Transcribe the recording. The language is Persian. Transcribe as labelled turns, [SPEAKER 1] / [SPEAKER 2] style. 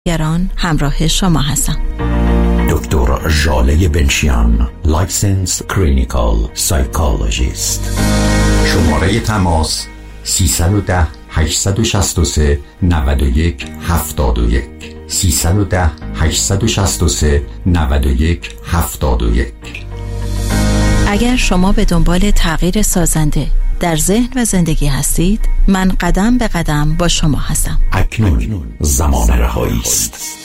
[SPEAKER 1] گران همراه شما هستم.
[SPEAKER 2] دکتر ژاله بنشیان، لایسنس کلینیکال سایکولوژیست. شماره تماس 310 863 91 71 310 863 91 71.
[SPEAKER 1] اگر شما به دنبال تغییر سازنده در ذهن و زندگی هستید، من قدم به قدم با شما هستم.
[SPEAKER 2] اکنون زمان رهایی است.